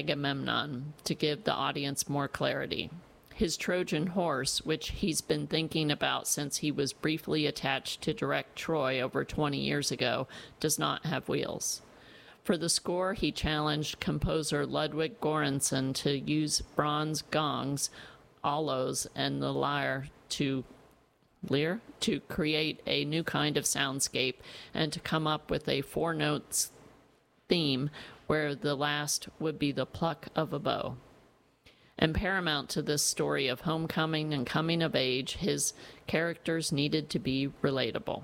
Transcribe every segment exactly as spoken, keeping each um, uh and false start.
Agamemnon to give the audience more clarity. His Trojan horse, which he's been thinking about since he was briefly attached to direct Troy over twenty years ago, does not have wheels. For the score, he challenged composer Ludwig Göransson to use bronze gongs, aulos, and the lyre to lyre to create a new kind of soundscape and to come up with a four notes theme where the last would be the pluck of a bow. And paramount to this story of homecoming and coming of age, his characters needed to be relatable.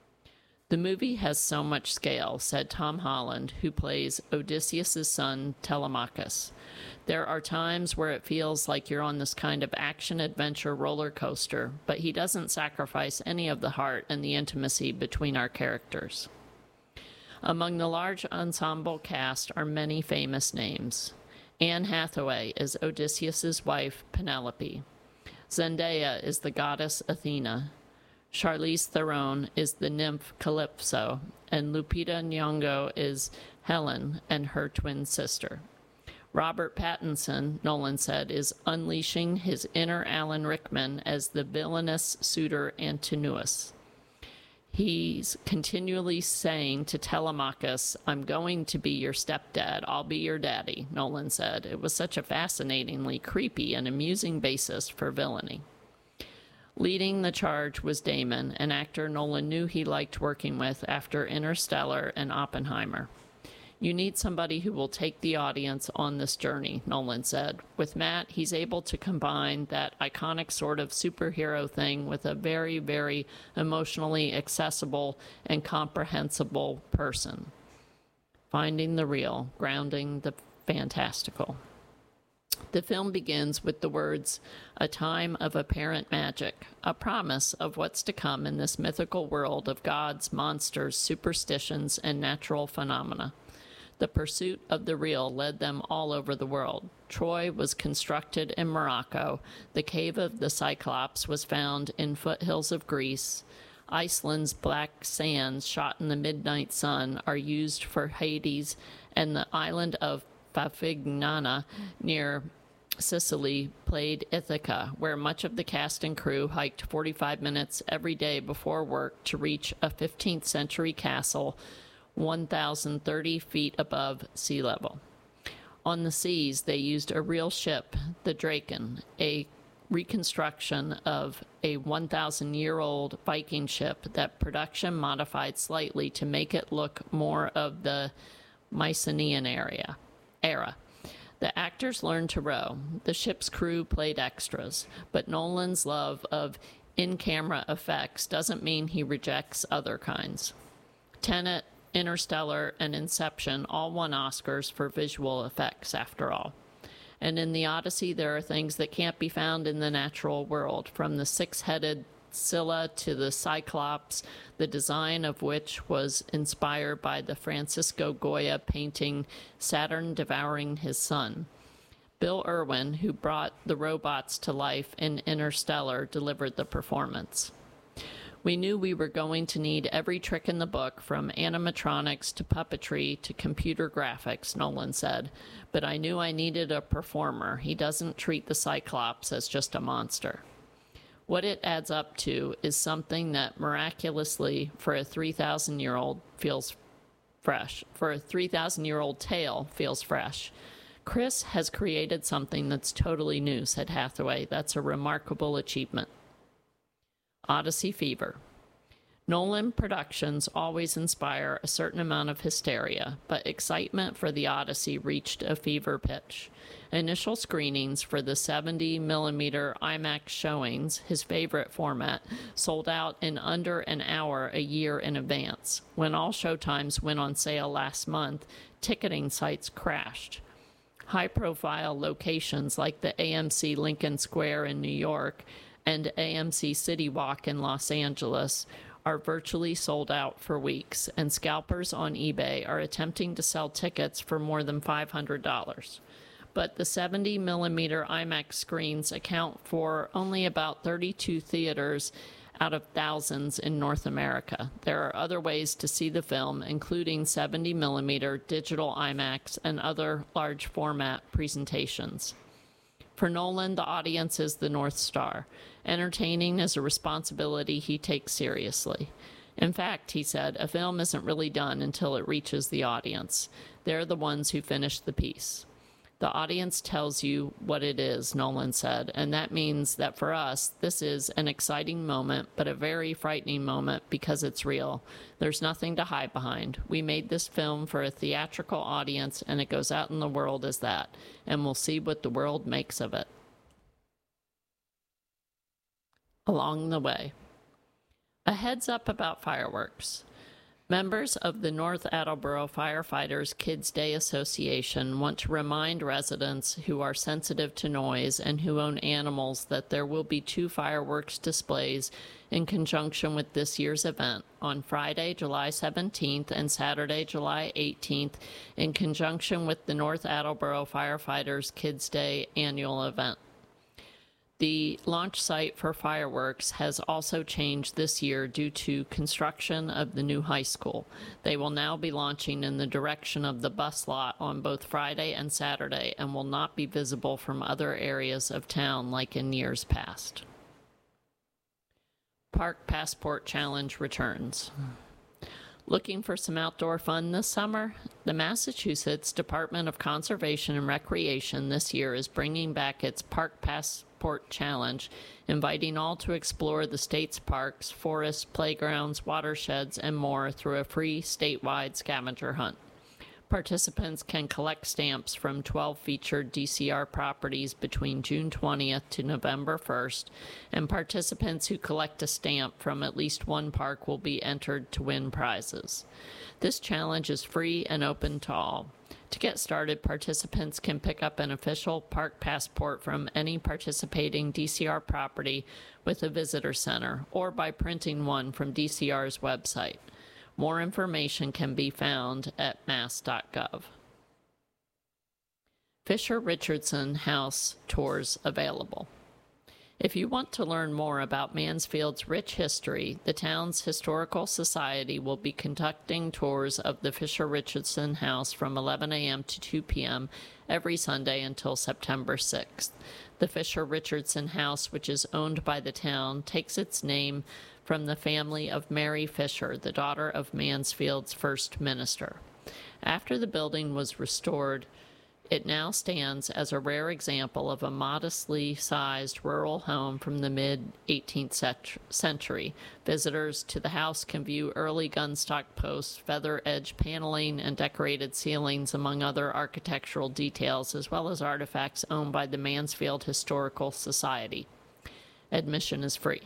The movie has so much scale, said Tom Holland, who plays Odysseus' son, Telemachus. There are times where it feels like you're on this kind of action-adventure roller coaster, but he doesn't sacrifice any of the heart and the intimacy between our characters. Among the large ensemble cast are many famous names. Anne Hathaway is Odysseus' wife, Penelope. Zendaya is the goddess Athena. Charlize Theron is the nymph Calypso, and Lupita Nyong'o is Helen and her twin sister. Robert Pattinson, Nolan said, is unleashing his inner Alan Rickman as the villainous suitor Antinous. He's continually saying to Telemachus, I'm going to be your stepdad. I'll be your daddy, Nolan said. It was such a fascinatingly creepy and amusing basis for villainy. Leading the charge was Damon, an actor Nolan knew he liked working with after Interstellar and Oppenheimer. You need somebody who will take the audience on this journey, Nolan said. With Matt, he's able to combine that iconic sort of superhero thing with a very, very emotionally accessible and comprehensible person. Finding the real, grounding the fantastical. The film begins with the words, a time of apparent magic, a promise of what's to come in this mythical world of gods, monsters, superstitions, and natural phenomena. The pursuit of the real led them all over the world. Troy was constructed in Morocco. The cave of the Cyclops was found in foothills of Greece. Iceland's black sands shot in the midnight sun are used for Hades, and the island of Favignana near Sicily played Ithaca, where much of the cast and crew hiked forty-five minutes every day before work to reach a fifteenth century castle one thousand thirty feet above sea level. On the seas, they used a real ship, the Draken, a reconstruction of a one thousand year old Viking ship that production modified slightly to make it look more of the Mycenaean area, era. The actors learned to row. The ship's crew played extras, but Nolan's love of in-camera effects doesn't mean he rejects other kinds. Tenet, Interstellar, and Inception all won Oscars for visual effects, after all. And in the Odyssey, there are things that can't be found in the natural world, from the six-headed Scylla to the Cyclops, the design of which was inspired by the Francisco Goya painting Saturn Devouring His Son. Bill Irwin, who brought the robots to life in Interstellar, delivered the performance. We knew we were going to need every trick in the book, from animatronics to puppetry to computer graphics, Nolan said. But I knew I needed a performer. He doesn't treat the Cyclops as just a monster. What it adds up to is something that miraculously, for a three thousand year old, feels fresh. For a three thousand year old tale, feels fresh. Chris has created something that's totally new, said Hathaway. That's a remarkable achievement. Odyssey fever. Nolan productions always inspire a certain amount of hysteria, but excitement for the Odyssey reached a fever pitch. Initial screenings for the seventy millimeter IMAX showings, his favorite format, sold out in under an hour a year in advance. When all showtimes went on sale last month, ticketing sites crashed. High-profile locations like the A M C Lincoln Square in New York and A M C City Walk in Los Angeles are virtually sold out for weeks, and scalpers on eBay are attempting to sell tickets for more than five hundred dollars. But the seventy millimeter IMAX screens account for only about thirty-two theaters out of thousands in North America. There are other ways to see the film, including seventy millimeter digital IMAX and other large format presentations. For Nolan, the audience is the North Star. Entertaining is a responsibility he takes seriously. In fact, he said, a film isn't really done until it reaches the audience. They're the ones who finish the piece. The audience tells you what it is, Nolan said, and that means that for us, this is an exciting moment, but a very frightening moment because it's real. There's nothing to hide behind. We made this film for a theatrical audience, and it goes out in the world as that, and we'll see what the world makes of it. Along the way. A heads up about fireworks. Members of the North Attleboro Firefighters Kids Day Association want to remind residents who are sensitive to noise and who own animals that there will be two fireworks displays in conjunction with this year's event on Friday, July seventeenth and Saturday, July eighteenth, in conjunction with the North Attleboro Firefighters Kids Day annual event. The launch site for fireworks has also changed this year due to construction of the new high school. They will now be launching in the direction of the bus lot on both Friday and Saturday and will not be visible from other areas of town like in years past. Park Passport Challenge returns. Looking for some outdoor fun this summer? The Massachusetts Department of Conservation and Recreation this year is bringing back its Park Passport Challenge, inviting all to explore the state's parks, forests, playgrounds, watersheds, and more through a free statewide scavenger hunt. Participants can collect stamps from twelve featured D C R properties between June twentieth to November first, and participants who collect a stamp from at least one park will be entered to win prizes. This challenge is free and open to all. To get started, participants can pick up an official park passport from any participating D C R property with a visitor center, or by printing one from D C R's website. More information can be found at mass dot gov. Fisher Richardson House tours available. If you want to learn more about Mansfield's rich history, the town's Historical Society will be conducting tours of the Fisher Richardson House from eleven a m to two p m every Sunday until September sixth. The Fisher Richardson House, which is owned by the town, takes its name from the family of Mary Fisher, the daughter of Mansfield's first minister. After the building was restored, it now stands as a rare example of a modestly sized rural home from the mid-eighteenth century. Visitors to the house can view early gunstock posts, feather-edge paneling, and decorated ceilings, among other architectural details, as well as artifacts owned by the Mansfield Historical Society. Admission is free.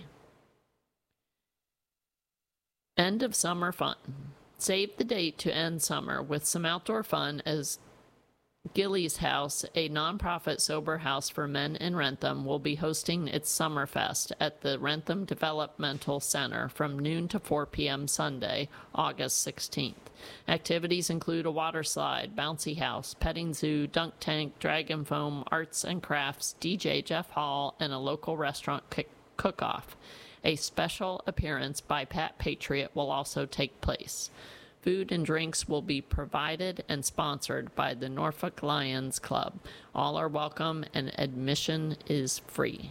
End of summer fun. Save the date to end summer with some outdoor fun as Gillies House, a nonprofit sober house for men in Wrentham, will be hosting its Summerfest at the Wrentham Developmental Center from noon to four p m Sunday, August sixteenth. Activities include a water slide, bouncy house, petting zoo, dunk tank, dragon foam, arts and crafts, D J Jeff Hall, and a local restaurant cook-off. A special appearance by Pat Patriot will also take place. Food and drinks will be provided and sponsored by the Norfolk Lions Club. All are welcome and admission is free.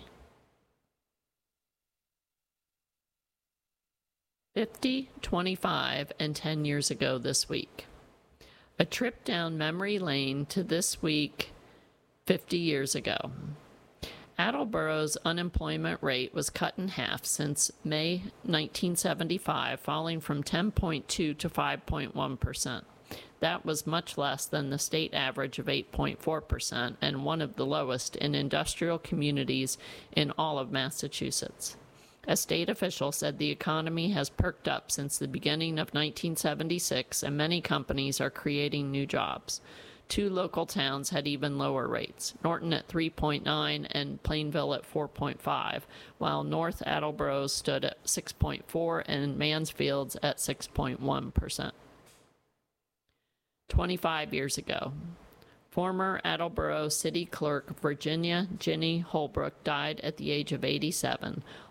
fifty, twenty-five, and ten years ago this week. A trip down memory lane to this week fifty years ago. Attleboro's unemployment rate was cut in half since May nineteen seventy-five, falling from ten point two to five point one percent. That was much less than the state average of eight point four percent and one of the lowest in industrial communities in all of Massachusetts. A state official said the economy has perked up since the beginning of nineteen seventy-six and many companies are creating new jobs. Two local towns had even lower rates, Norton at three point nine and Plainville at four point five, while North Attleboro stood at six point four and Mansfield's at six point one percent. twenty-five years ago, former Attleboro City Clerk Virginia Ginny Holbrook died at the age of eighty-seven.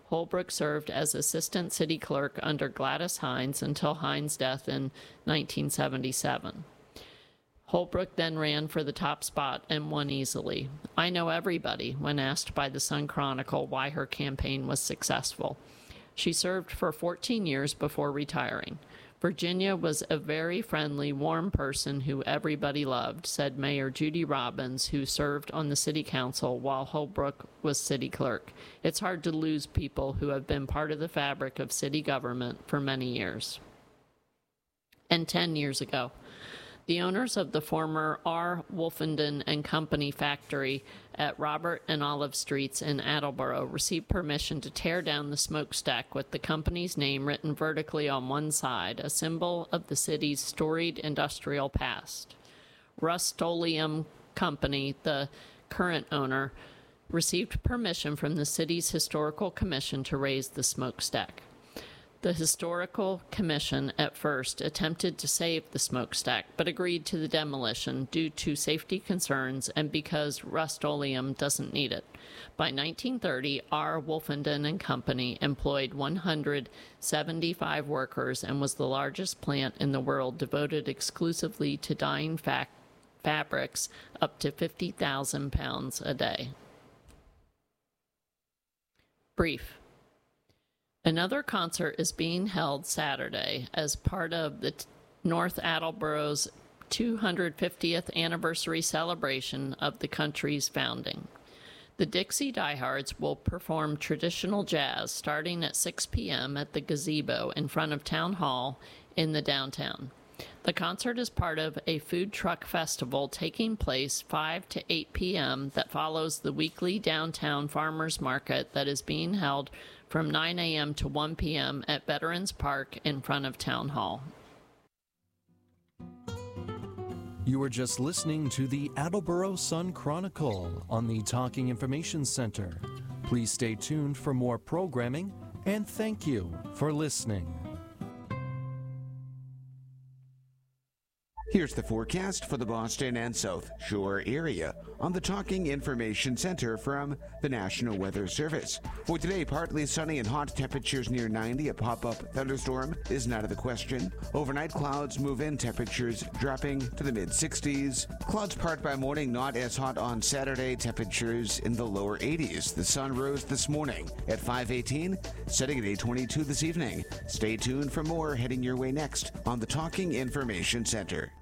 Holbrook served as assistant city clerk under Gladys Hines until Hines' death in nineteen seventy-seven. Holbrook then ran for the top spot and won easily. I know everybody when asked by the Sun Chronicle why her campaign was successful. She served for fourteen years before retiring. Virginia was a very friendly, warm person who everybody loved, said Mayor Judy Robbins, who served on the city council while Holbrook was city clerk. It's hard to lose people who have been part of the fabric of city government for many years. And ten years ago, the owners of the former R. Wolfenden and Company factory at Robert and Olive Streets in Attleboro received permission to tear down the smokestack with the company's name written vertically on one side, a symbol of the city's storied industrial past. Rust-Oleum Company, the current owner, received permission from the city's historical commission to raise the smokestack. The Historical Commission at first attempted to save the smokestack, but agreed to the demolition due to safety concerns and because Rust-Oleum doesn't need it. By nineteen thirty, R. Wolfenden and Company employed one hundred seventy-five workers and was the largest plant in the world devoted exclusively to dyeing fa- fabrics up to fifty thousand pounds a day. Brief. Another concert is being held Saturday as part of the North Attleboro's two hundred fiftieth anniversary celebration of the country's founding. The Dixie Diehards will perform traditional jazz starting at six p.m. at the gazebo in front of Town Hall in the downtown. The concert is part of a food truck festival taking place five to eight p.m. that follows the weekly downtown farmers market that is being held from nine a.m. to one p.m. at Veterans Park in front of Town Hall. You were just listening to the Attleboro Sun Chronicle on the Talking Information Center. Please stay tuned for more programming, and thank you for listening. Here's the forecast for the Boston and South Shore area on the Talking Information Center from the National Weather Service. For today, partly sunny and hot, temperatures near ninety. A pop-up thunderstorm is not out of the question. Overnight, clouds move in, temperatures dropping to the mid-sixties. Clouds part by morning, not as hot on Saturday, temperatures in the lower eighties. The sun rose this morning at five eighteen, setting at eight twenty-two this evening. Stay tuned for more heading your way next on the Talking Information Center.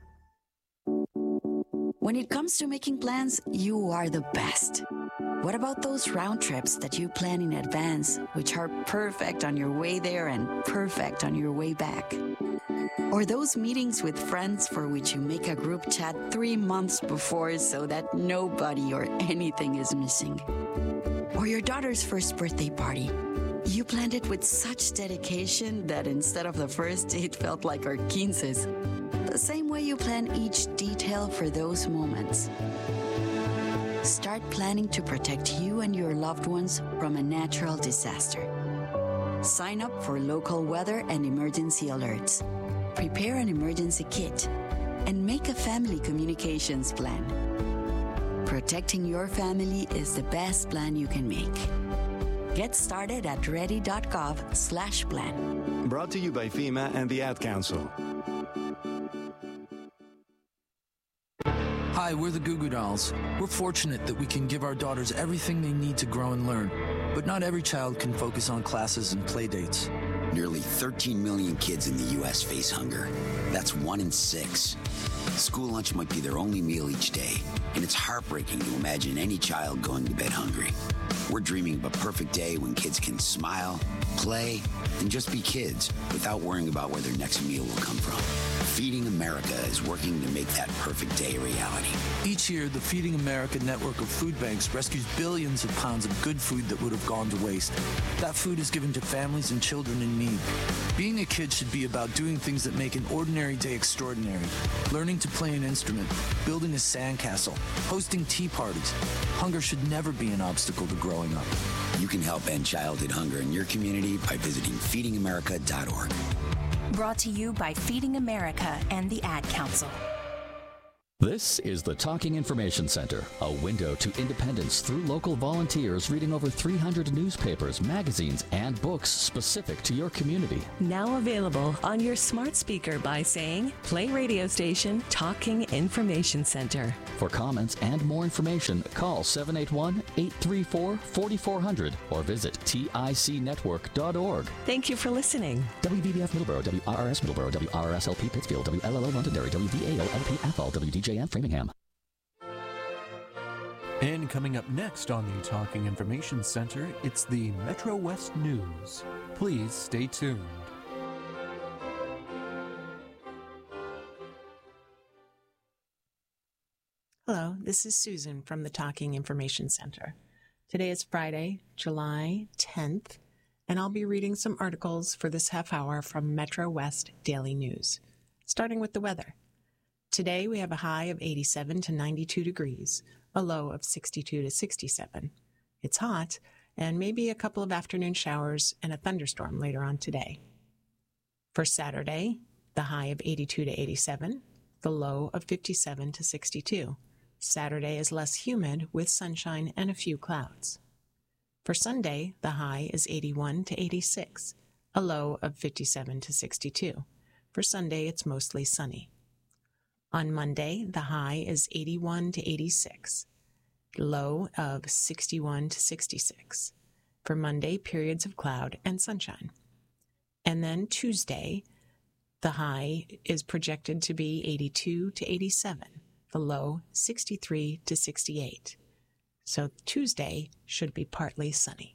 When it comes to making plans, you are the best. What about those round trips that you plan in advance, which are perfect on your way there and perfect on your way back? Or those meetings with friends for which you make a group chat three months before so that nobody or anything is missing? Or your daughter's first birthday party. You planned it with such dedication that instead of the first, it felt like our quinces. The same way you plan each detail for those moments. Start planning to protect you and your loved ones from a natural disaster. Sign up for local weather and emergency alerts. Prepare an emergency kit and make a family communications plan. Protecting your family is the best plan you can make. Get started at ready.gov slash plan. Brought to you by FEMA and the Ad Council. Hi, we're the Goo Goo Dolls. We're fortunate that we can give our daughters everything they need to grow and learn. But not every child can focus on classes and play dates. Nearly thirteen million kids in the U S face hunger. That's one in six. School lunch might be their only meal each day, and it's heartbreaking to imagine any child going to bed hungry. We're dreaming of a perfect day when kids can smile, play, and just be kids without worrying about where their next meal will come from. Feeding America is working to make that perfect day a reality. Each year, the Feeding America network of food banks rescues billions of pounds of good food that would have gone to waste. That food is given to families and children in need. Being a kid should be about doing things that make an ordinary day extraordinary. Learning to play an instrument, building a sandcastle, hosting tea parties. Hunger should never be an obstacle to growing up. You can help end childhood hunger in your community by visiting feeding america dot org. Brought to you by Feeding America and the Ad Council. This is the Talking Information Center, a window to independence through local volunteers reading over three hundred newspapers, magazines, and books specific to your community. Now available on your smart speaker by saying, play radio station Talking Information Center. For comments and more information, call seven eight one, eight three four, four four zero zero or visit tic network dot org. Thank you for listening. W B B F Middleborough, W R R S Middleborough, W R R S L P Pittsfield, W L L O Londonderry, W V A O L P Athol, W D J N Framingham. And coming up next on the Talking Information Center, it's the Metro West News. Please stay tuned. Hello, this is Susan from the Talking Information Center. Today is Friday, July tenth, and I'll be reading some articles for this half hour from Metro West Daily News. Starting with the weather. Today we have a high of eighty-seven to ninety-two degrees, a low of sixty-two to sixty-seven. It's hot, and maybe a couple of afternoon showers and a thunderstorm later on today. For Saturday, the high of eighty-two to eighty-seven, the low of fifty-seven to sixty-two. Saturday is less humid with sunshine and a few clouds. For Sunday, the high is eighty-one to eighty-six, a low of fifty-seven to sixty-two. For Sunday, it's mostly sunny. On Monday, the high is eighty-one to eighty-six, low of sixty-one to sixty-six. For Monday, periods of cloud and sunshine. And then Tuesday, the high is projected to be eighty-two to eighty-seven, the low sixty-three to sixty-eight. So Tuesday should be partly sunny.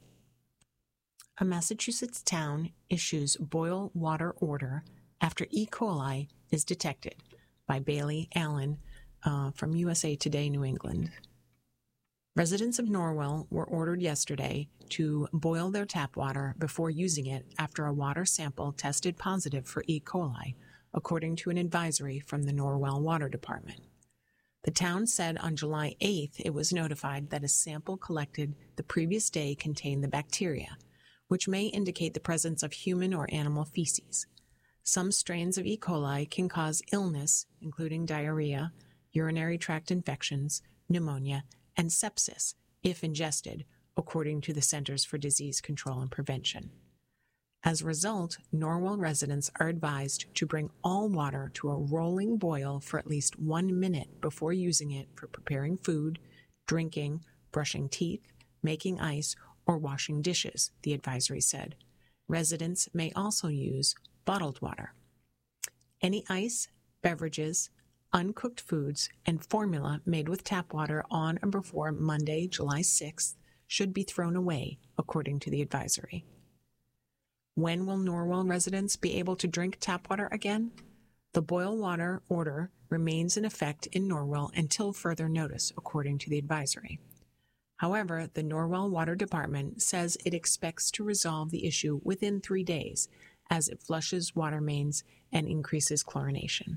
A Massachusetts town issues boil water order after E. coli is detected, by Bailey Allen uh, from U S A Today, New England. Residents of Norwell were ordered yesterday to boil their tap water before using it after a water sample tested positive for E. coli, according to an advisory from the Norwell Water Department. The town said on July eighth it was notified that a sample collected the previous day contained the bacteria, which may indicate the presence of human or animal feces. Some strains of E. coli can cause illness, including diarrhea, urinary tract infections, pneumonia, and sepsis, if ingested, according to the Centers for Disease Control and Prevention. As a result, Norwell residents are advised to bring all water to a rolling boil for at least one minute before using it for preparing food, drinking, brushing teeth, making ice, or washing dishes, the advisory said. Residents may also use bottled water. Any ice, beverages, uncooked foods, and formula made with tap water on or before Monday, July sixth should be thrown away, according to the advisory. When will Norwell residents be able to drink tap water again? The boil water order remains in effect in Norwell until further notice, according to the advisory. However, the Norwell Water Department says it expects to resolve the issue within three days, as it flushes water mains and increases chlorination.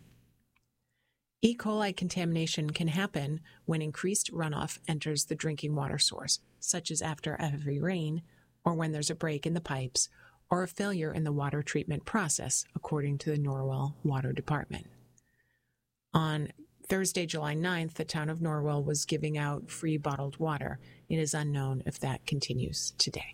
E. coli contamination can happen when increased runoff enters the drinking water source, such as after a heavy rain, or when there's a break in the pipes, or a failure in the water treatment process, according to the Norwell Water Department. On Thursday, July ninth, the town of Norwell was giving out free bottled water. It is unknown if that continues today.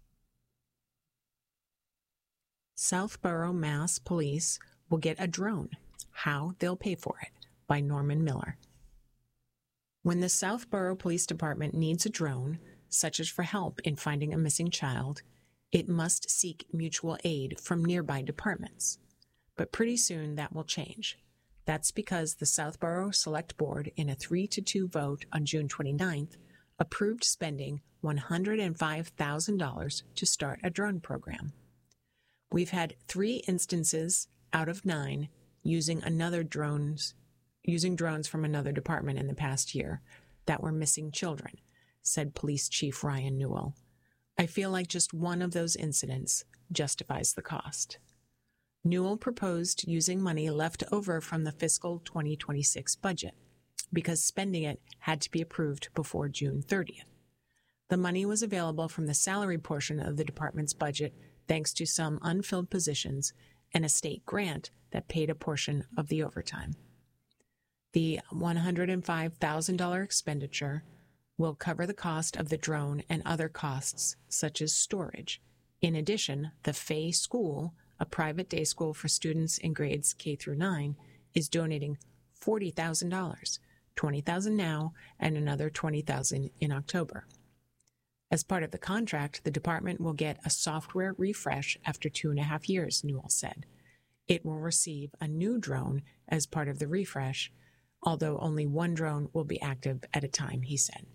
Southborough, Mass. Police will get a drone. How they'll pay for it, by Norman Miller. When the Southborough Police Department needs a drone, such as for help in finding a missing child, it must seek mutual aid from nearby departments. But pretty soon that will change. That's because the Southborough Select Board, in a three to two vote on June twenty-ninth, approved spending one hundred five thousand dollars to start a drone program. We've had three instances out of nine using another drones, using drones from another department in the past year that were missing children, said Police Chief Ryan Newell. I feel like just one of those incidents justifies the cost. Newell proposed using money left over from the fiscal twenty twenty-six budget because spending it had to be approved before June thirtieth. The money was available from the salary portion of the department's budget thanks to some unfilled positions and a state grant that paid a portion of the overtime. The one hundred five thousand dollars expenditure will cover the cost of the drone and other costs, such as storage. In addition, the Fay School, a private day school for students in grades K through nine, is donating forty thousand dollars, twenty thousand dollars now, and another twenty thousand dollars in October. As part of the contract, the department will get a software refresh after two and a half years, Newell said. It will receive a new drone as part of the refresh, although only one drone will be active at a time, he said.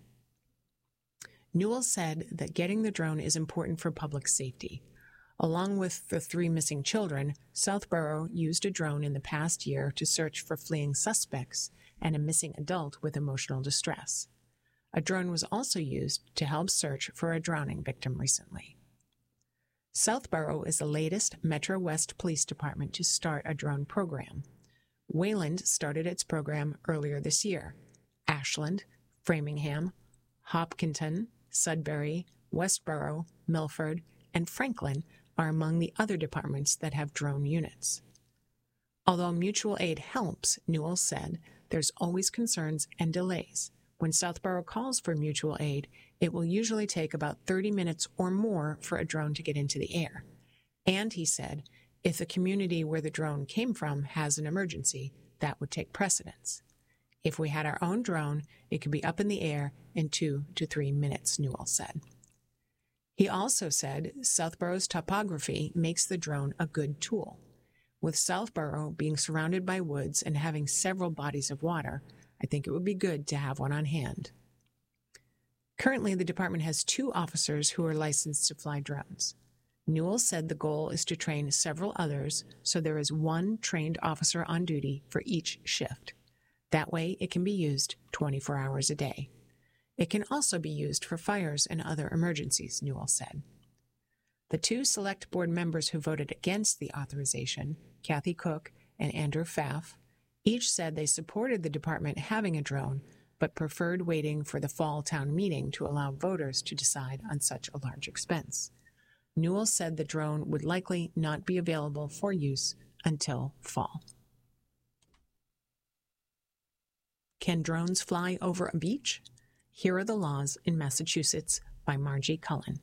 Newell said that getting the drone is important for public safety. Along with the three missing children, Southborough used a drone in the past year to search for fleeing suspects and a missing adult with emotional distress. A drone was also used to help search for a drowning victim recently. Southborough is the latest Metro West Police Department to start a drone program. Wayland started its program earlier this year. Ashland, Framingham, Hopkinton, Sudbury, Westboro, Milford, and Franklin are among the other departments that have drone units. Although mutual aid helps, Newell said, there's always concerns and delays. When Southborough calls for mutual aid, it will usually take about thirty minutes or more for a drone to get into the air. And, he said, if the community where the drone came from has an emergency, that would take precedence. If we had our own drone, it could be up in the air in two to three minutes, Newell said. He also said Southborough's topography makes the drone a good tool. With Southborough being surrounded by woods and having several bodies of water, I think it would be good to have one on hand. Currently, the department has two officers who are licensed to fly drones. Newell said the goal is to train several others, so there is one trained officer on duty for each shift. That way, it can be used twenty-four hours a day. It can also be used for fires and other emergencies, Newell said. The two select board members who voted against the authorization, Kathy Cook and Andrew Pfaff, each said they supported the department having a drone, but preferred waiting for the fall town meeting to allow voters to decide on such a large expense. Newell said the drone would likely not be available for use until fall. Can drones fly over a beach? Here are the laws in Massachusetts by Margie Cullen.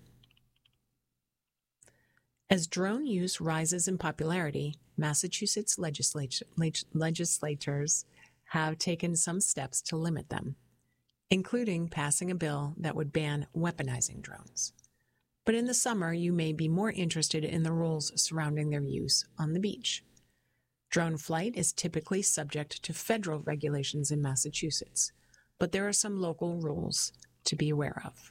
As drone use rises in popularity, Massachusetts legislature, leg, legislators have taken some steps to limit them, including passing a bill that would ban weaponizing drones. But in the summer, you may be more interested in the rules surrounding their use on the beach. Drone flight is typically subject to federal regulations in Massachusetts, but there are some local rules to be aware of.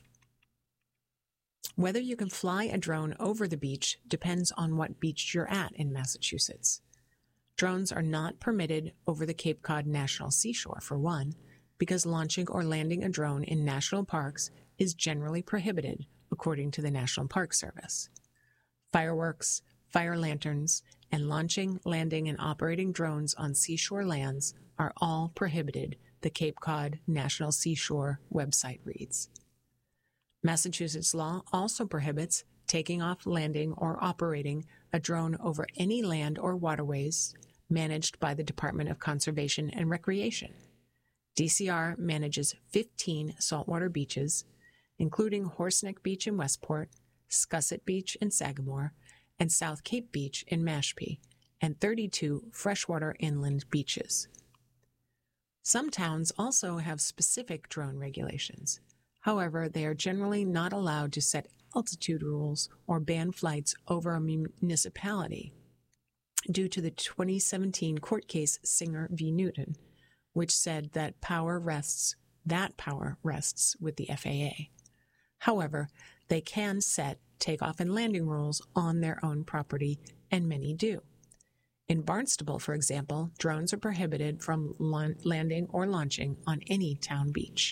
Whether you can fly a drone over the beach depends on what beach you're at in Massachusetts. Drones are not permitted over the Cape Cod National Seashore, for one, because launching or landing a drone in national parks is generally prohibited, according to the National Park Service. Fireworks, fire lanterns, and launching, landing, and operating drones on seashore lands are all prohibited, the Cape Cod National Seashore website reads. Massachusetts law also prohibits taking off, landing, or operating a drone over any land or waterways managed by the Department of Conservation and Recreation. D C R manages fifteen saltwater beaches, including Horseneck Beach in Westport, Scusset Beach in Sagamore, and South Cape Beach in Mashpee, and thirty-two freshwater inland beaches. Some towns also have specific drone regulations. However, they are generally not allowed to set altitude rules or ban flights over a municipality due to the twenty seventeen court case Singer v. Newton, which said that power rests, that power rests with the F A A. However, they can set takeoff and landing rules on their own property, and many do. In Barnstable, for example, drones are prohibited from landing or launching on any town beach.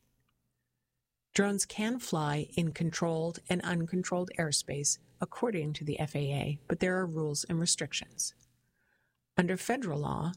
Drones can fly in controlled and uncontrolled airspace according to the F A A, but there are rules and restrictions. Under federal law,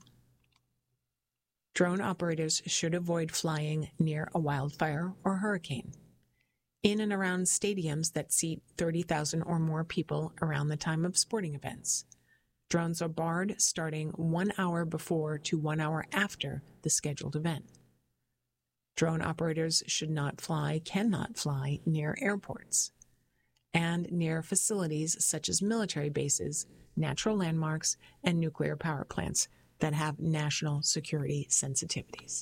drone operators should avoid flying near a wildfire or hurricane, in and around stadiums that seat thirty thousand or more people around the time of sporting events. Drones are barred starting one hour before to one hour after the scheduled event. Drone operators should not fly, cannot fly near airports and near facilities such as military bases, natural landmarks, and nuclear power plants that have national security sensitivities.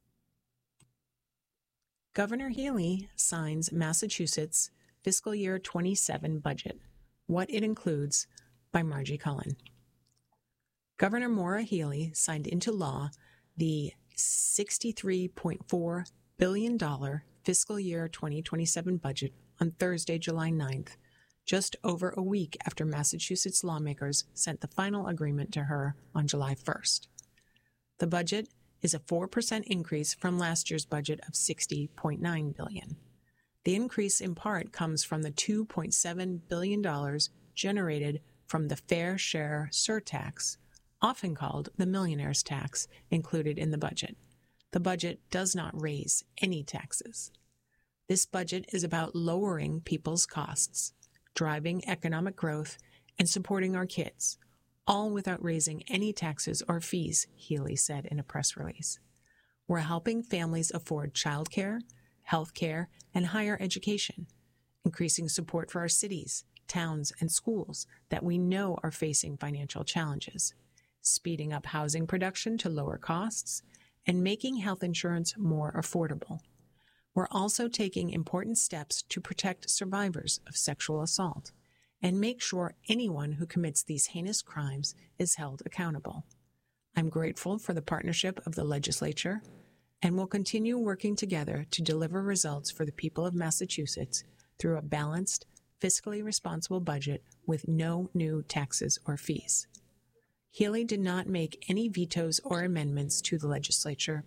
Governor Healey signs Massachusetts fiscal year twenty-seven budget, what it includes, by Margie Cullen. Governor Maura Healey signed into law the sixty-three point four billion dollars fiscal year twenty twenty-seven budget on Thursday, July ninth, just over a week after Massachusetts lawmakers sent the final agreement to her on July first. The budget is a four percent increase from last year's budget of sixty point nine billion dollars. The increase in part comes from the two point seven billion dollars generated from the Fair Share surtax, often called the millionaire's tax, included in the budget. The budget does not raise any taxes. This budget is about lowering people's costs, driving economic growth, and supporting our kids, all without raising any taxes or fees, Healey said in a press release. We're helping families afford childcare, health care, and higher education, increasing support for our cities, towns, and schools that we know are facing financial challenges, speeding up housing production to lower costs, and making health insurance more affordable. We're also taking important steps to protect survivors of sexual assault and make sure anyone who commits these heinous crimes is held accountable. I'm grateful for the partnership of the legislature and will continue working together to deliver results for the people of Massachusetts through a balanced, fiscally responsible budget with no new taxes or fees. Healey did not make any vetoes or amendments to the legislature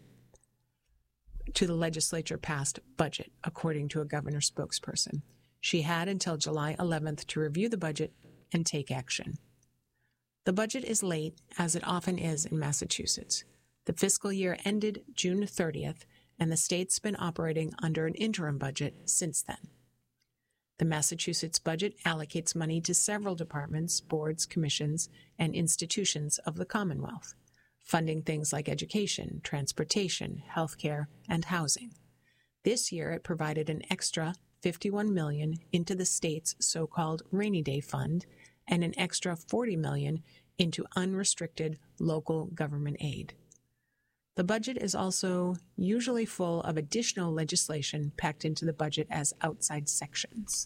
to the legislature-passed budget, according to a governor spokesperson. She had until July eleventh to review the budget and take action. The budget is late, as it often is in Massachusetts. The fiscal year ended June thirtieth, and the state's been operating under an interim budget since then. The Massachusetts budget allocates money to several departments, boards, commissions, and institutions of the Commonwealth, funding things like education, transportation, healthcare, and housing. This year, it provided an extra fifty-one million dollars into the state's so-called rainy day fund and an extra forty million dollars into unrestricted local government aid. The budget is also usually full of additional legislation packed into the budget as outside sections.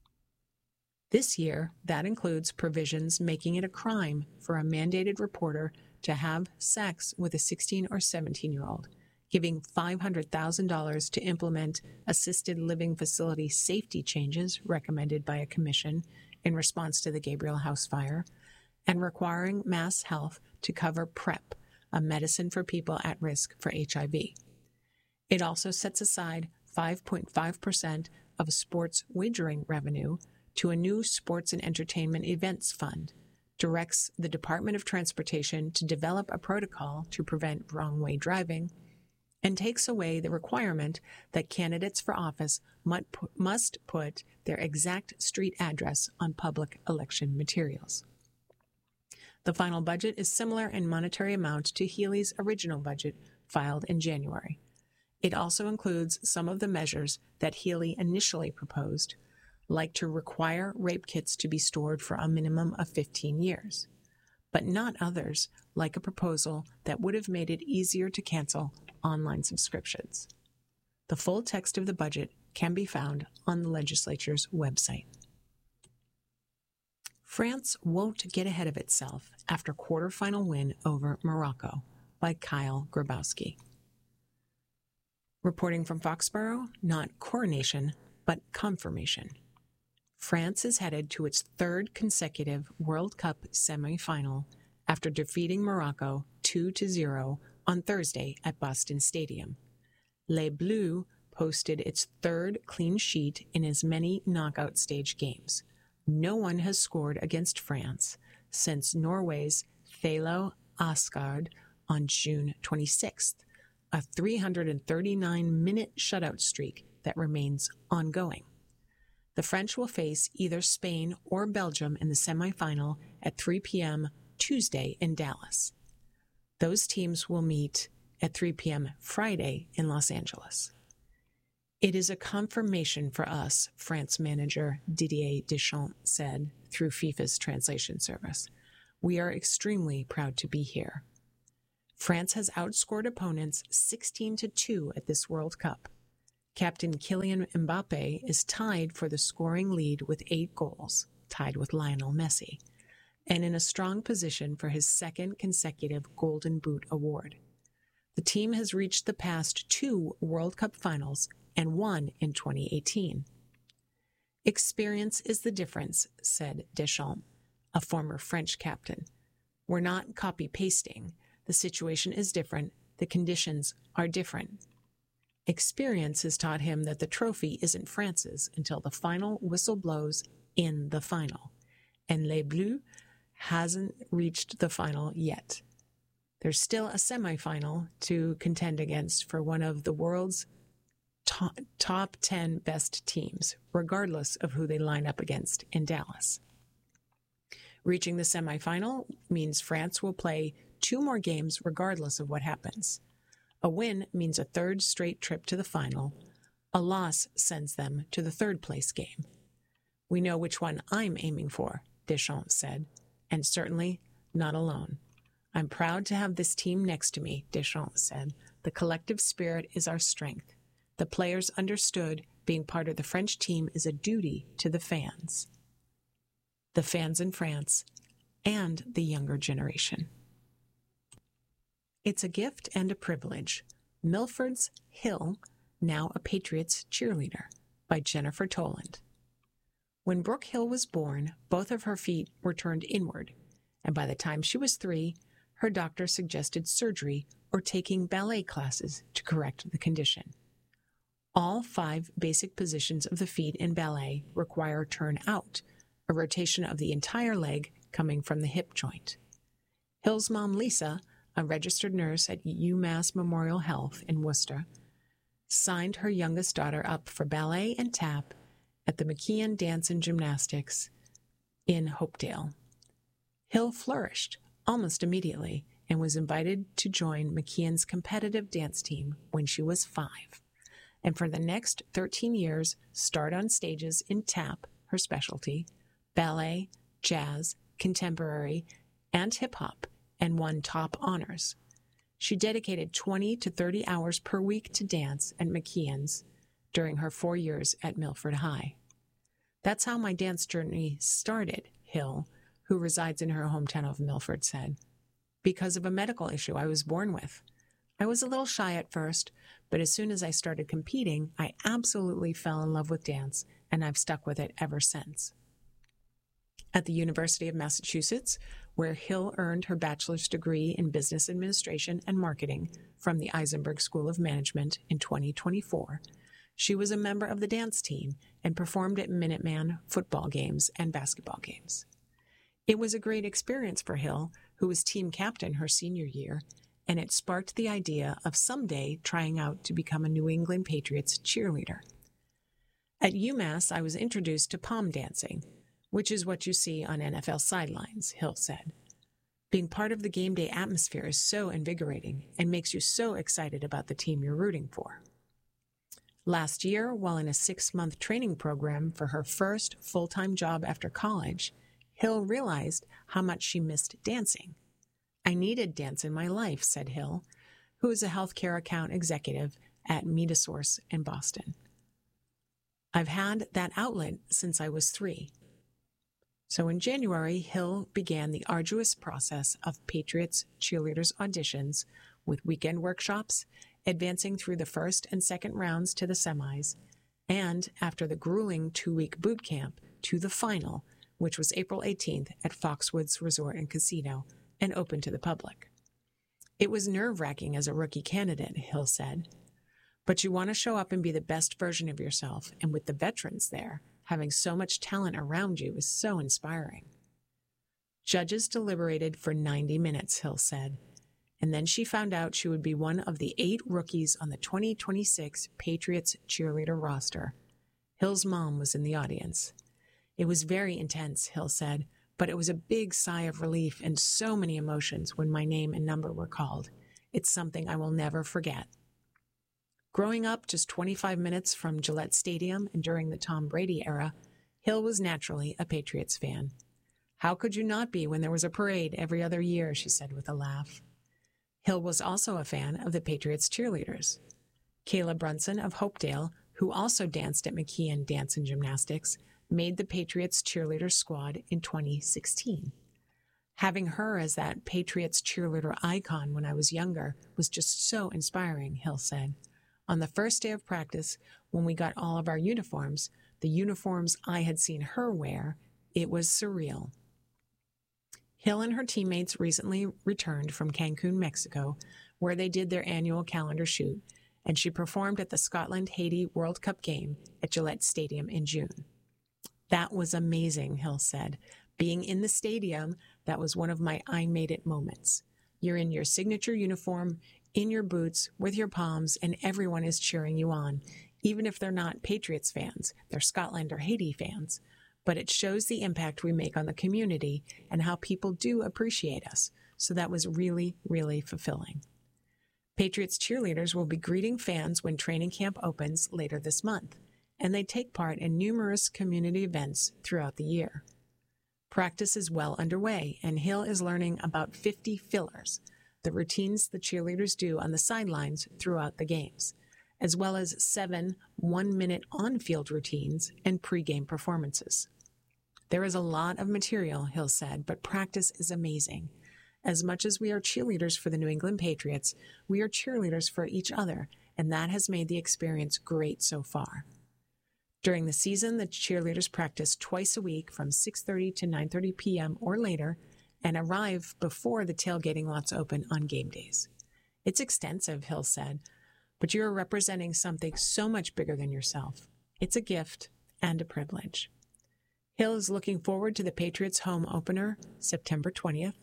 This year, that includes provisions making it a crime for a mandated reporter to have sex with a sixteen or seventeen-year-old, giving five hundred thousand dollars to implement assisted living facility safety changes recommended by a commission in response to the Gabriel House fire, and requiring Mass Health to cover PrEP, a medicine for people at risk for H I V. It also sets aside five point five percent of sports wagering revenue to a new sports and entertainment events fund, directs the Department of Transportation to develop a protocol to prevent wrong-way driving, and takes away the requirement that candidates for office must put their exact street address on public election materials. The final budget is similar in monetary amount to Healey's original budget filed in January. It also includes some of the measures that Healey initially proposed, like to require rape kits to be stored for a minimum of fifteen years, but not others, like a proposal that would have made it easier to cancel online subscriptions. The full text of the budget can be found on the legislature's website. France won't get ahead of itself after quarterfinal win over Morocco, by Kyle Grabowski. Reporting from Foxborough, not coronation, but confirmation. France is headed to its third consecutive World Cup semifinal after defeating Morocco two to zero on Thursday at Boston Stadium. Les Bleus posted its third clean sheet in as many knockout stage games. No one has scored against France since Norway's Thalo Askard on June twenty-sixth, a three hundred thirty-nine minute shutout streak that remains ongoing. The French will face either Spain or Belgium in the semifinal at three p.m. Tuesday in Dallas. Those teams will meet at three p.m. Friday in Los Angeles. It is a confirmation for us, France manager Didier Deschamps said through FIFA's translation service. We are extremely proud to be here. France has outscored opponents sixteen to two at this World Cup. Captain Kylian Mbappe is tied for the scoring lead with eight goals, tied with Lionel Messi, and in a strong position for his second consecutive Golden Boot award. The team has reached the past two World Cup finals and won in twenty eighteen. Experience is the difference, said Deschamps, a former French captain. We're not copy-pasting. The situation is different. The conditions are different. Experience has taught him that the trophy isn't France's until the final whistle blows in the final, and Les Bleus hasn't reached the final yet. There's still a semifinal to contend against for one of the world's top, top ten best teams, regardless of who they line up against in Dallas. Reaching the semifinal means France will play two more games regardless of what happens. A win means a third straight trip to the final. A loss sends them to the third place game. We know which one I'm aiming for, Deschamps said, and certainly not alone. I'm proud to have this team next to me, Deschamps said. The collective spirit is our strength. The players understood being part of the French team is a duty to the fans. The fans in France and the younger generation. It's a gift and a privilege. Milford's Hill, now a Patriots cheerleader, by Jennifer Toland. When Brooke Hill was born, both of her feet were turned inward, and by the time she was three, her doctor suggested surgery or taking ballet classes to correct the condition. All five basic positions of the feet in ballet require turn out, a rotation of the entire leg coming from the hip joint. Hill's mom, Lisa, a registered nurse at UMass Memorial Health in Worcester, signed her youngest daughter up for ballet and tap at the McKeon Dance and Gymnastics in Hopedale. Hill flourished almost immediately and was invited to join McKeon's competitive dance team when she was five, and for the next thirteen years starred on stages in tap, her specialty, ballet, jazz, contemporary, and hip-hop, and won top honors. She dedicated twenty to thirty hours per week to dance at McKeon's during her four years at Milford High. That's how my dance journey started, Hill, who resides in her hometown of Milford, said. Because of a medical issue I was born with. I was a little shy at first, but as soon as I started competing, I absolutely fell in love with dance, and I've stuck with it ever since. At the University of Massachusetts, where Hill earned her bachelor's degree in business administration and marketing from the Eisenberg School of Management in twenty twenty-four, she was a member of the dance team and performed at Minuteman football games and basketball games. It was a great experience for Hill, who was team captain her senior year, and it sparked the idea of someday trying out to become a New England Patriots cheerleader. At UMass, I was introduced to pom dancing, which is what you see on N F L sidelines, Hill said. Being part of the game day atmosphere is so invigorating and makes you so excited about the team you're rooting for. Last year, while in a six-month training program for her first full-time job after college, Hill realized how much she missed dancing. I needed dance in my life, said Hill, who is a healthcare account executive at Metasource in Boston. I've had that outlet since I was three. So in January, Hill began the arduous process of Patriots cheerleaders auditions with weekend workshops, advancing through the first and second rounds to the semis, and after the grueling two-week boot camp to the final, which was April eighteenth at Foxwoods Resort and Casino and open to the public. It was nerve-wracking as a rookie candidate, Hill said. But you want to show up and be the best version of yourself, and with the veterans there, having so much talent around you is so inspiring. Judges deliberated for ninety minutes, Hill said, and then she found out she would be one of the eight rookies on the twenty twenty-six Patriots cheerleader roster. Hill's mom was in the audience. It was very intense, Hill said, but it was a big sigh of relief and so many emotions when my name and number were called. It's something I will never forget. Growing up just twenty-five minutes from Gillette Stadium and during the Tom Brady era, Hill was naturally a Patriots fan. How could you not be when there was a parade every other year, she said with a laugh. Hill was also a fan of the Patriots cheerleaders. Kayla Brunson of Hopedale, who also danced at McKeon Dance and Gymnastics, made the Patriots cheerleader squad in twenty sixteen. Having her as that Patriots cheerleader icon when I was younger was just so inspiring, Hill said. On the first day of practice, when we got all of our uniforms, the uniforms I had seen her wear, it was surreal. Hill and her teammates recently returned from Cancun, Mexico, where they did their annual calendar shoot, and she performed at the Scotland-Haiti World Cup game at Gillette Stadium in June. That was amazing, Hill said. Being in the stadium, that was one of my I made it moments. You're in your signature uniform, in your boots, with your palms, and everyone is cheering you on, even if they're not Patriots fans, they're Scotland or Haiti fans. But it shows the impact we make on the community and how people do appreciate us. So that was really, really fulfilling. Patriots cheerleaders will be greeting fans when training camp opens later this month, and they take part in numerous community events throughout the year. Practice is well underway, and Hill is learning about fifty fillers, the routines the cheerleaders do on the sidelines throughout the games, as well as seven one-minute on-field routines and pregame performances. There is a lot of material, Hill said, but practice is amazing. As much as we are cheerleaders for the New England Patriots, we are cheerleaders for each other, and that has made the experience great so far. During the season, the cheerleaders practice twice a week from six thirty to nine thirty p.m. or later and arrive before the tailgating lots open on game days. It's extensive, Hill said, but you are representing something so much bigger than yourself. It's a gift and a privilege. Hill is looking forward to the Patriots home opener, September twentieth.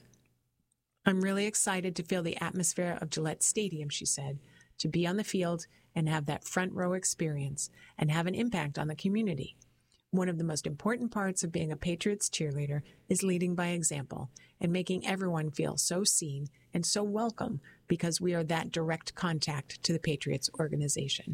I'm really excited to feel the atmosphere of Gillette Stadium, she said, to be on the field and have that front row experience and have an impact on the community. One of the most important parts of being a Patriots cheerleader is leading by example and making everyone feel so seen and so welcome because we are that direct contact to the Patriots organization.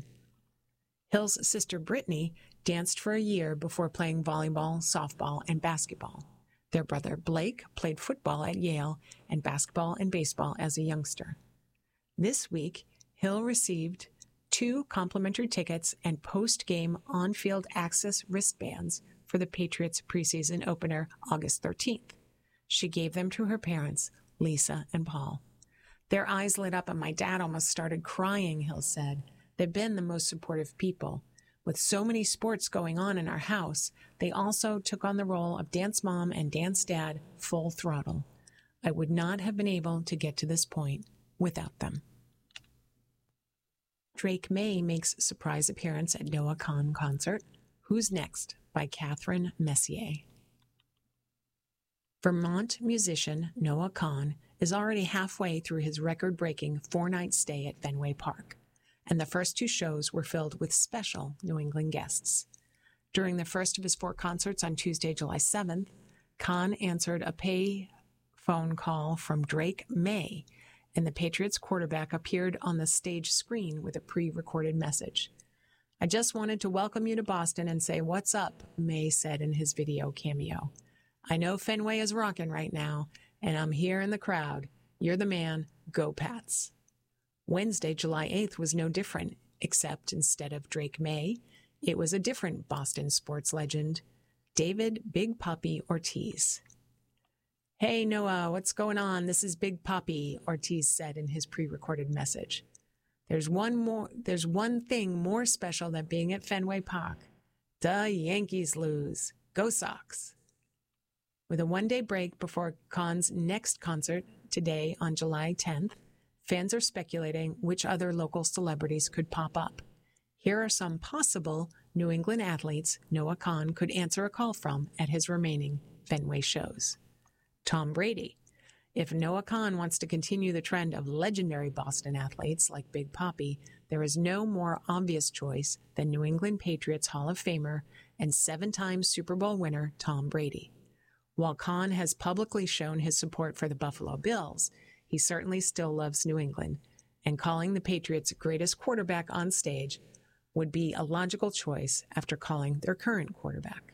Hill's sister Brittany danced for a year before playing volleyball, softball, and basketball. Their brother Blake played football at Yale and basketball and baseball as a youngster. This week, Hill received two complimentary tickets and post-game on-field access wristbands for the Patriots preseason opener August thirteenth. She gave them to her parents, Lisa and Paul. Their eyes lit up and my dad almost started crying, Hill said. They've been the most supportive people. With so many sports going on in our house, they also took on the role of dance mom and dance dad full throttle. I would not have been able to get to this point without them. Drake May makes surprise appearance at Noah Kahan concert. Who's Next? By Catherine Messier. Vermont musician Noah Kahan is already halfway through his record-breaking four-night stay at Fenway Park, and the first two shows were filled with special New England guests. During the first of his four concerts on Tuesday, July seventh, Kahan answered a pay phone call from Drake May, and the Patriots quarterback appeared on the stage screen with a pre-recorded message. I just wanted to welcome you to Boston and say what's up, May said in his video cameo. I know Fenway is rocking right now, and I'm here in the crowd. You're the man. Go Pats. Wednesday, July eighth was no different, except instead of Drake May, it was a different Boston sports legend, David Big Papi Ortiz. Hey, Noah, what's going on? This is Big Papi, Ortiz said in his pre-recorded message. There's one more. There's one thing more special than being at Fenway Park. The Yankees lose. Go Sox. With a one-day break before Kahan's next concert today on July tenth, fans are speculating which other local celebrities could pop up. Here are some possible New England athletes Noah Kahan could answer a call from at his remaining Fenway shows. Tom Brady. If Noah Kahan wants to continue the trend of legendary Boston athletes like Big Papi, there is no more obvious choice than New England Patriots Hall of Famer and seven-time Super Bowl winner Tom Brady. While Khan has publicly shown his support for the Buffalo Bills, he certainly still loves New England, and calling the Patriots' greatest quarterback on stage would be a logical choice after calling their current quarterback.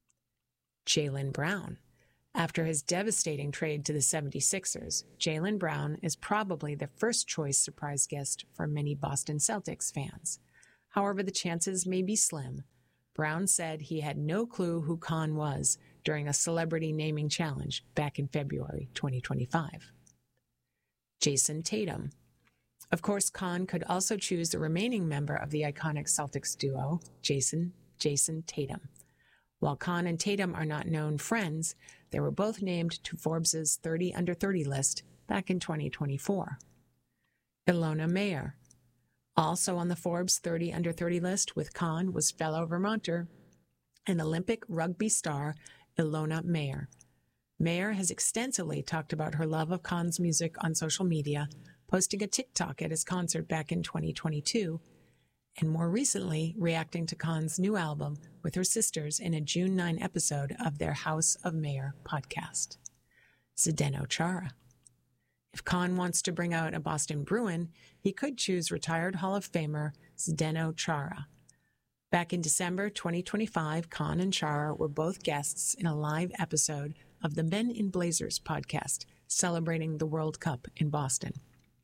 Jaylen Brown. After his devastating trade to the seventy-sixers, Jaylen Brown is probably the first-choice surprise guest for many Boston Celtics fans. However, the chances may be slim. Brown said he had no clue who Khan was during a celebrity naming challenge back in February twenty twenty-five. Jason Tatum. Of course, Khan could also choose the remaining member of the iconic Celtics duo, Jason, Jason Tatum. While Khan and Tatum are not known friends, they were both named to Forbes' thirty under thirty list back in twenty twenty-four. Ilona Mayer. Also on the Forbes thirty under thirty list with Khan was fellow Vermonter and Olympic rugby star Ilona Mayer. Mayer has extensively talked about her love of Khan's music on social media, posting a TikTok at his concert back in twenty twenty-two, and more recently reacting to Khan's new album with her sisters in a June ninth episode of their House of Mayer podcast. Zdeno Chara. If Khan wants to bring out a Boston Bruin, he could choose retired Hall of Famer Zdeno Chara. Back in December twenty twenty-five, Khan and Chara were both guests in a live episode of the Men in Blazers podcast celebrating the World Cup in Boston.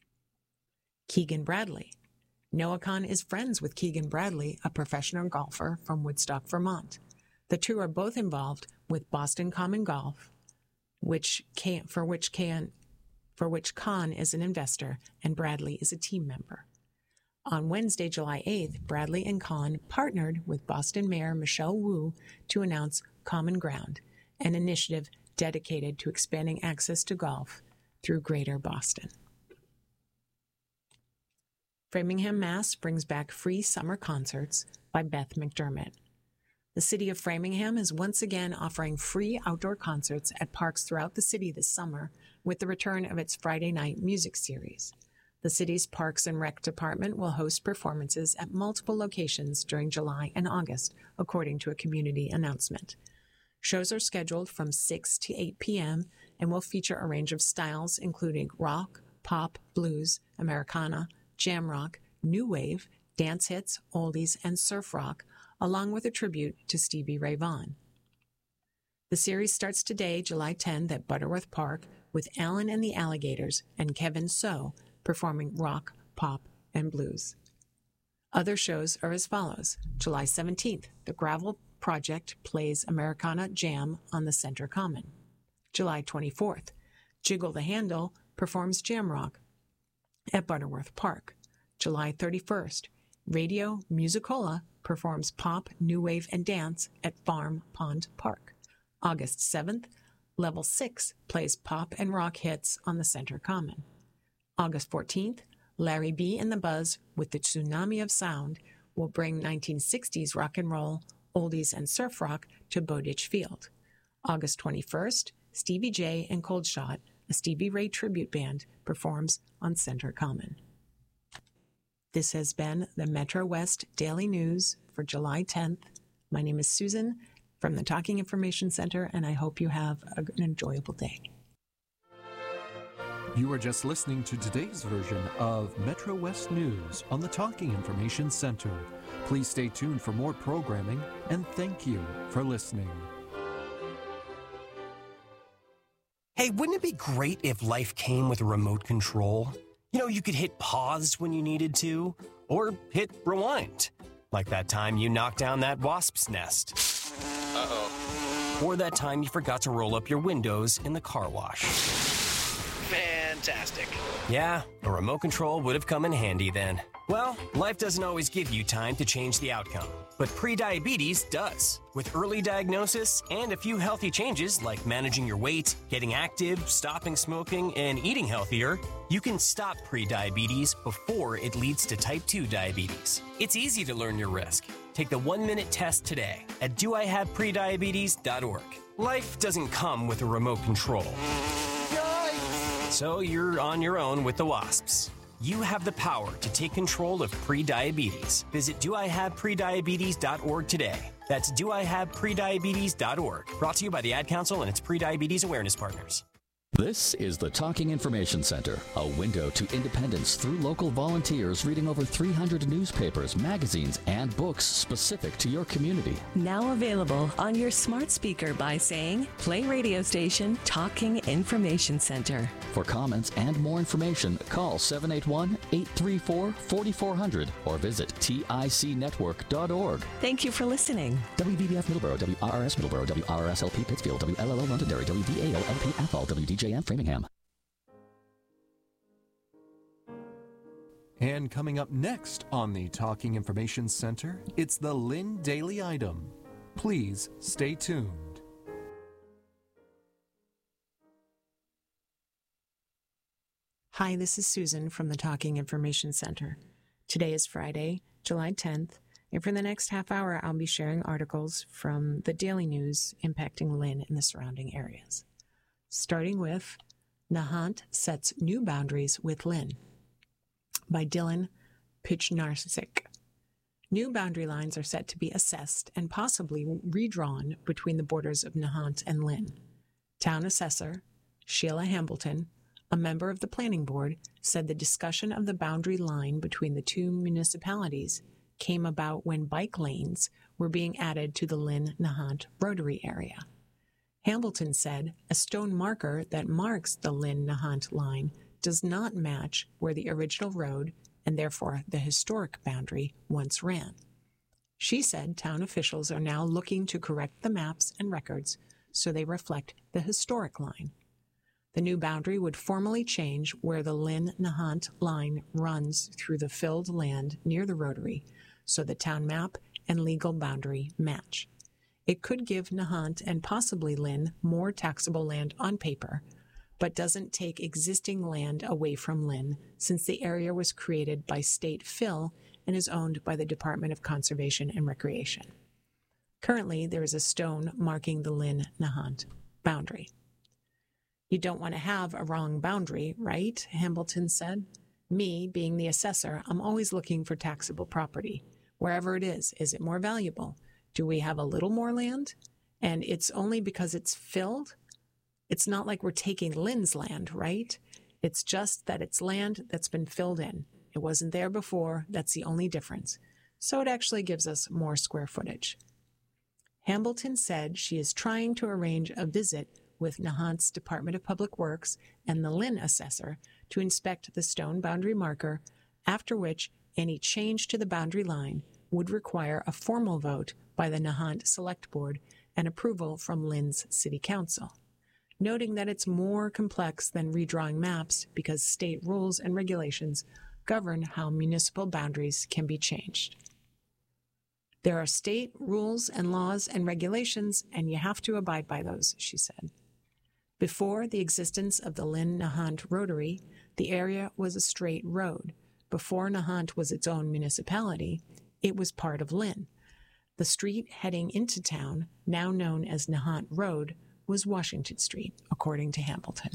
Keegan Bradley. Noah Khan is friends with Keegan Bradley, a professional golfer from Woodstock, Vermont. The two are both involved with Boston Common Golf, which can, for which can, for which Khan is an investor and Bradley is a team member. On Wednesday, July eighth, Bradley and Khan partnered with Boston Mayor Michelle Wu to announce Common Ground, an initiative dedicated to expanding access to golf through Greater Boston. Framingham, Mass. Brings back free summer concerts by Beth McDermott. The city of Framingham is once again offering free outdoor concerts at parks throughout the city this summer with the return of its Friday night music series. The city's Parks and Rec department will host performances at multiple locations during July and August, according to a community announcement. Shows are scheduled from six to eight p.m. and will feature a range of styles including rock, pop, blues, Americana, jam rock, new wave, dance hits, oldies, and surf rock, along with a tribute to Stevie Ray Vaughan. The series starts today, July tenth, at Butterworth Park, with Alan and the Alligators and Kevin So performing rock, pop, and blues. Other shows are as follows. July seventeenth, the Gravel Project plays Americana Jam on the Center Common. July twenty-fourth, Jiggle the Handle performs jam rock at Butterworth Park. July thirty-first, Radio Musicola performs pop, new wave, and dance at Farm Pond Park. August seventh, Level six plays pop and rock hits on the Center Common. August fourteenth, Larry B. and the Buzz with the Tsunami of Sound will bring nineteen sixties rock and roll, oldies, and surf rock to Bowditch Field. August twenty-first, Stevie J and Cold Shot, a Stevie Ray tribute band, performs on Center Common. This has been the Metro West Daily News for July tenth. My name is Susan from the Talking Information Center, and I hope you have an enjoyable day. You are just listening to today's version of Metro West News on the Talking Information Center. Please stay tuned for more programming, and thank you for listening. Hey, wouldn't it be great if life came with a remote control? You know, you could hit pause when you needed to, or hit rewind. Like that time you knocked down that wasp's nest. Uh-oh. Or that time you forgot to roll up your windows in the car wash. Fantastic. Yeah, a remote control would have come in handy then. Well, life doesn't always give you time to change the outcome, but prediabetes does. With early diagnosis and a few healthy changes like managing your weight, getting active, stopping smoking, and eating healthier, you can stop prediabetes before it leads to type two diabetes. It's easy to learn your risk. Take the one-minute test today at do I have prediabetes dot org. Life doesn't come with a remote control. So you're on your own with the wasps. You have the power to take control of prediabetes. Visit do I have prediabetes dot org today. That's do I have prediabetes dot org. Brought to you by the Ad Council and its Prediabetes Awareness Partners. This is the Talking Information Center, a window to independence through local volunteers reading over three hundred newspapers, magazines, and books specific to your community. Now available on your smart speaker by saying, play radio station Talking Information Center. For comments and more information, call seven eight one, eight three four, four four zero zero or visit tic network dot org. Thank you for listening. W V B F Middleborough, W R R S Middleborough, W R R S L P Pittsfield, W L L O Londonderry, W V A L L P Athol, W D J M Framingham. And coming up next on the Talking Information Center, it's the Lynn Daily Item. Please stay tuned. Hi, this is Susan from the Talking Information Center. Today is Friday, July tenth, and for the next half hour, I'll be sharing articles from the daily news impacting Lynn and the surrounding areas. Starting with Nahant Sets New Boundaries with Lynn by Dylan Pichnarczyk. New boundary lines are set to be assessed and possibly redrawn between the borders of Nahant and Lynn. Town Assessor Sheila Hambleton, a member of the planning board, said the discussion of the boundary line between the two municipalities came about when bike lanes were being added to the Lynn-Nahant Rotary area. Hambleton said a stone marker that marks the Lynn-Nahant line does not match where the original road, and therefore the historic boundary, once ran. She said town officials are now looking to correct the maps and records so they reflect the historic line. The new boundary would formally change where the Lynn-Nahant line runs through the filled land near the Rotary, so the town map and legal boundary match. It could give Nahant and possibly Lynn more taxable land on paper, but doesn't take existing land away from Lynn since the area was created by state fill and is owned by the Department of Conservation and Recreation. Currently, there is a stone marking the Lynn-Nahant boundary. You don't want to have a wrong boundary, right? Hambleton said. Me, being the assessor, I'm always looking for taxable property. Wherever it is, is it more valuable? Do we have a little more land? And it's only because it's filled? It's not like we're taking Lynn's land, right? It's just that it's land that's been filled in. It wasn't there before. That's the only difference. So it actually gives us more square footage. Hambleton said she is trying to arrange a visit with Nahant's Department of Public Works and the Lynn assessor to inspect the stone boundary marker, after which any change to the boundary line would require a formal vote by the Nahant Select Board and approval from Lynn's City Council, noting that it's more complex than redrawing maps because state rules and regulations govern how municipal boundaries can be changed. There are state rules and laws and regulations, and you have to abide by those, she said. Before the existence of the Lynn-Nahant Rotary, the area was a straight road. Before Nahant was its own municipality, it was part of Lynn. The street heading into town, now known as Nahant Road, was Washington Street, according to Hambleton.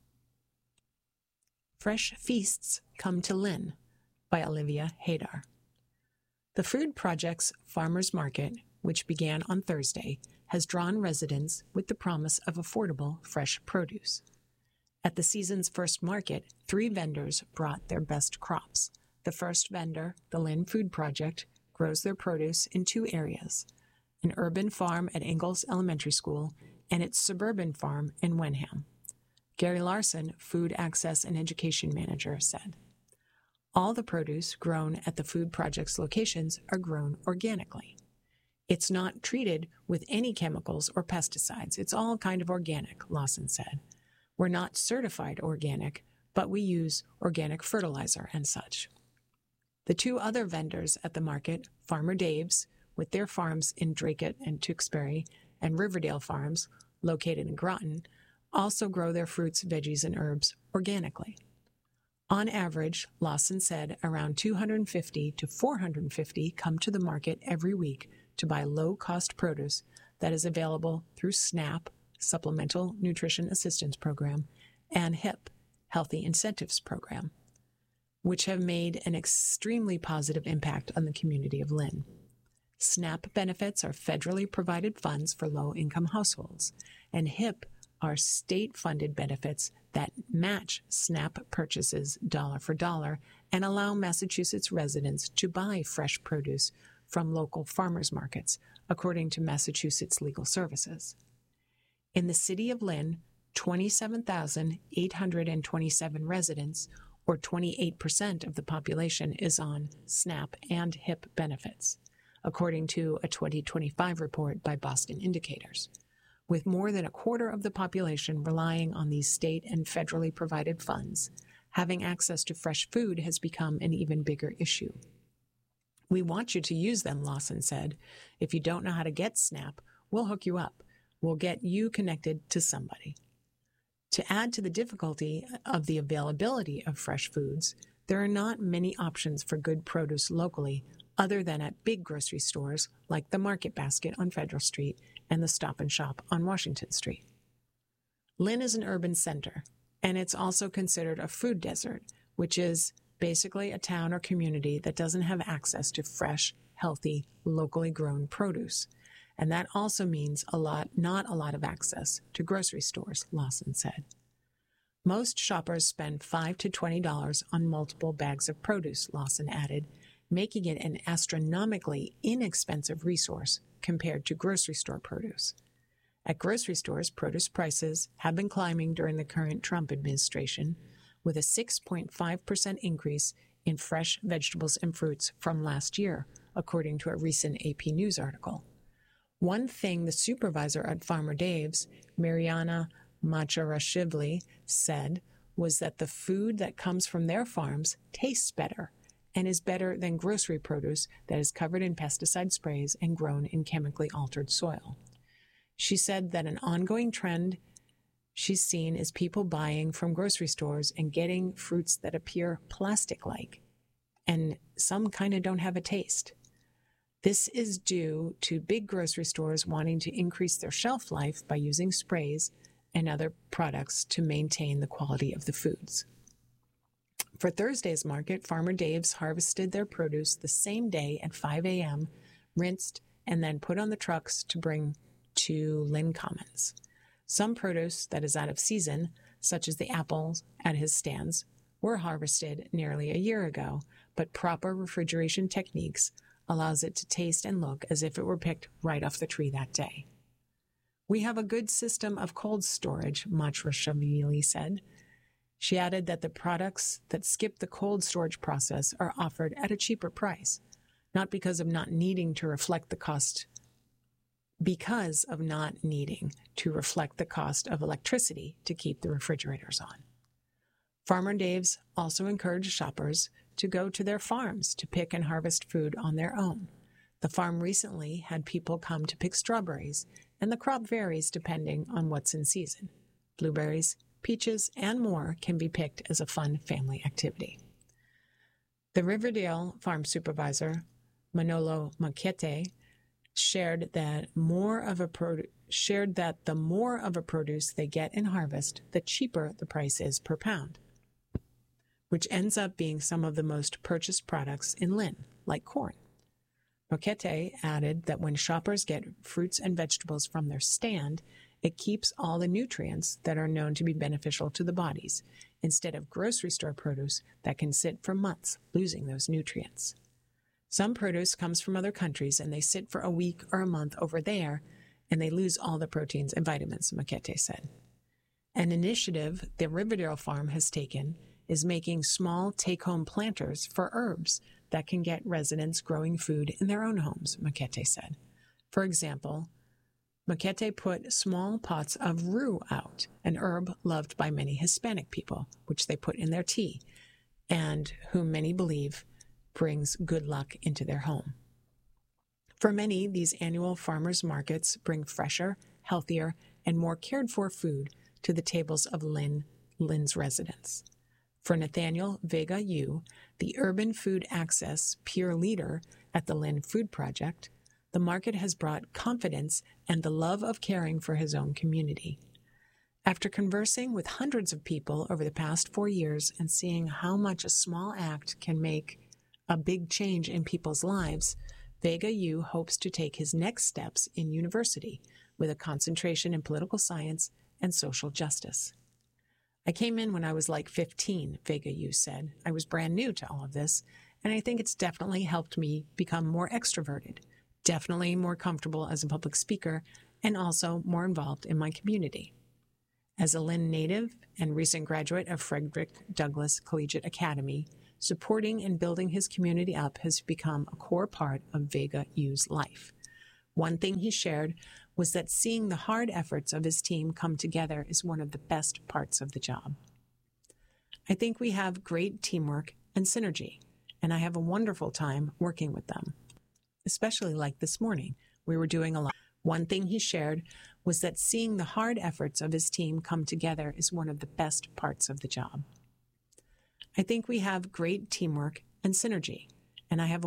Fresh Feasts Come to Lynn by Olivia Hadar. The Food Project's Farmers Market, which began on Thursday, has drawn residents with the promise of affordable fresh produce. At the season's first market, three vendors brought their best crops. The first vendor, the Lynn Food Project, grows their produce in two areas, an urban farm at Ingalls Elementary School and its suburban farm in Wenham. Gary Larson, Food Access and Education Manager, said, "All the produce grown at the Food Project's locations are grown organically. It's not treated with any chemicals or pesticides. It's all kind of organic," Lawson said. "We're not certified organic, but we use organic fertilizer and such." The two other vendors at the market, Farmer Dave's, with their farms in Dracut and Tewksbury, and Riverdale Farms, located in Groton, also grow their fruits, veggies, and herbs organically. On average, Lawson said around two hundred fifty to four hundred fifty come to the market every week to buy low-cost produce that is available through SNAP, Supplemental Nutrition Assistance Program, and HIP, Healthy Incentives Program, which have made an extremely positive impact on the community of Lynn. SNAP benefits are federally provided funds for low-income households, and HIP are state-funded benefits that match SNAP purchases dollar for dollar and allow Massachusetts residents to buy fresh produce from local farmers markets, according to Massachusetts Legal Services. In the city of Lynn, twenty-seven thousand eight hundred twenty-seven residents, or twenty-eight percent of the population, is on SNAP and HIP benefits, according to a twenty twenty-five report by Boston Indicators, with more than a quarter of the population relying on these state and federally provided funds. Having access to fresh food has become an even bigger issue. "We want you to use them," Lawson said. "If you don't know how to get SNAP, we'll hook you up. We'll get you connected to somebody." To add to the difficulty of the availability of fresh foods, there are not many options for good produce locally other than at big grocery stores like the Market Basket on Federal Street and the Stop and Shop on Washington Street. Lynn is an urban center, and it's also considered a food desert, which is basically a town or community that doesn't have access to fresh, healthy, locally grown produce. And that also means a lot, not a lot of access to grocery stores, Lawson said. Most shoppers spend five to twenty dollars on multiple bags of produce, Lawson added, making it an astronomically inexpensive resource compared to grocery store produce. At grocery stores, produce prices have been climbing during the current Trump administration, with a six point five percent increase in fresh vegetables and fruits from last year, according to a recent A P News article. One thing the supervisor at Farmer Dave's, Mariana Macharashvili, said was that the food that comes from their farms tastes better and is better than grocery produce that is covered in pesticide sprays and grown in chemically altered soil. She said that an ongoing trend she's seen is people buying from grocery stores and getting fruits that appear plastic-like, and some kind of don't have a taste. This is due to big grocery stores wanting to increase their shelf life by using sprays and other products to maintain the quality of the foods. For Thursday's market, Farmer Dave's harvested their produce the same day at five a.m., rinsed, and then put on the trucks to bring to Lynn Commons. Some produce that is out of season, such as the apples at his stands, were harvested nearly a year ago, but proper refrigeration techniques allows it to taste and look as if it were picked right off the tree that day. "We have a good system of cold storage," Macharashvili said. She added that the products that skip the cold storage process are offered at a cheaper price, not because of not needing to reflect the cost, because of not needing to reflect the cost of electricity to keep the refrigerators on. Farmer Dave's also encouraged shoppers to go to their farms to pick and harvest food on their own. The farm recently had people come to pick strawberries, and the crop varies depending on what's in season. Blueberries, peaches, and more can be picked as a fun family activity. The Riverdale farm supervisor, Manolo Maquete, shared that more of a produ- shared that the more of a produce they get in harvest, the cheaper the price is per pound, which ends up being some of the most purchased products in Lynn, like corn. Maquete added that when shoppers get fruits and vegetables from their stand, it keeps all the nutrients that are known to be beneficial to the bodies, instead of grocery store produce that can sit for months, losing those nutrients. Some produce comes from other countries, and they sit for a week or a month over there, and they lose all the proteins and vitamins, Maquete said. An initiative the Riverdale farm has taken is making small take-home planters for herbs that can get residents growing food in their own homes, Maquete said. For example, Maquete put small pots of rue out, an herb loved by many Hispanic people, which they put in their tea, and whom many believe brings good luck into their home. For many, these annual farmers' markets bring fresher, healthier, and more cared-for food to the tables of Lynn, Lynn's residents. For Nathaniel Vega Yu, the urban food access peer leader at the Lynn Food Project, the market has brought confidence and the love of caring for his own community. After conversing with hundreds of people over the past four years and seeing how much a small act can make a big change in people's lives, Vega U hopes to take his next steps in university with a concentration in political science and social justice. I came in when I was like fifteen, Vega U said. I was brand new to all of this, and I think it's definitely helped me become more extroverted, definitely more comfortable as a public speaker, and also more involved in my community. As a Lynn native and recent graduate of Frederick Douglass Collegiate Academy, supporting and building his community up has become a core part of Vega U's life. One thing he shared was that seeing the hard efforts of his team come together is one of the best parts of the job. I think we have great teamwork and synergy, and I have a wonderful time working with them, especially like this morning. We were doing a lot. One thing he shared was that seeing the hard efforts of his team come together is one of the best parts of the job. I think we have great teamwork and synergy, and I have a